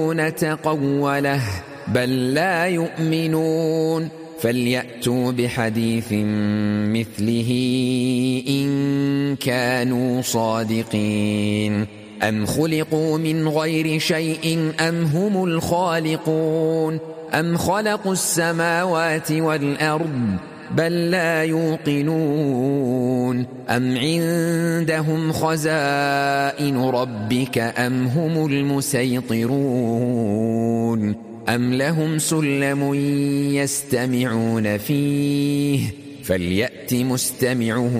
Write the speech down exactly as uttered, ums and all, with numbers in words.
تقوله بل لا يؤمنون فليأتوا بحديث مثله إن كانوا صادقين أم خلقوا من غير شيء أم هم الخالقون أم خلقوا السماوات والأرض بل لا يوقنون أم عندهم خزائن ربك أم هم المسيطرون أم لهم سلم يستمعون فيه فليأت مستمعهم